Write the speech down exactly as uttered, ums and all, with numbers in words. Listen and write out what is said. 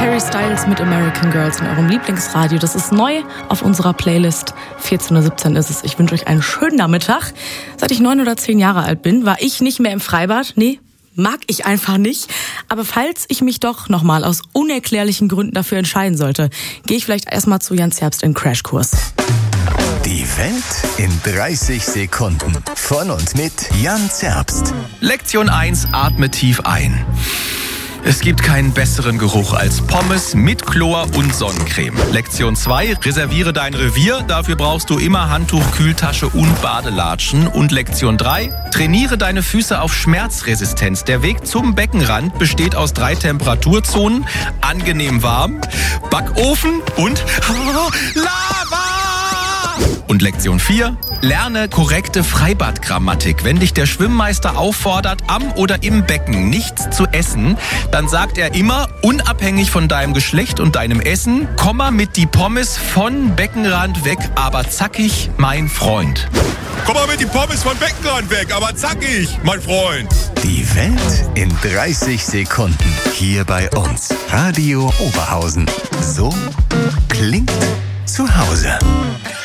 Harry Styles mit American Girls in eurem Lieblingsradio. Das ist neu auf unserer Playlist. vierzehn Uhr siebzehn ist es. Ich wünsche euch einen schönen Nachmittag. Seit ich neun oder zehn Jahre alt bin, war ich nicht mehr im Freibad. Nee, mag ich einfach nicht. Aber falls ich mich doch nochmal aus unerklärlichen Gründen dafür entscheiden sollte, gehe ich vielleicht erstmal zu Jan Zerbst in Crashkurs. Die Welt in dreißig Sekunden. Von und mit Jan Zerbst. Lektion eins, atme tief ein. Es gibt keinen besseren Geruch als Pommes mit Chlor und Sonnencreme. Lektion zwei, reserviere dein Revier. Dafür brauchst du immer Handtuch, Kühltasche und Badelatschen. Und Lektion drei, trainiere deine Füße auf Schmerzresistenz. Der Weg zum Beckenrand besteht aus drei Temperaturzonen. Angenehm warm, Backofen und Lava! Und Lektion vier, lerne korrekte Freibadgrammatik. Wenn dich der Schwimmmeister auffordert, am oder im Becken nichts zu essen, dann sagt er immer, unabhängig von deinem Geschlecht und deinem Essen, komm mal mit die Pommes von Beckenrand weg, aber zackig, mein Freund. Komm mal mit die Pommes von Beckenrand weg, aber zackig, mein Freund. Die Welt in dreißig Sekunden. Hier bei uns. Radio Oberhausen. So klingt zu Hause.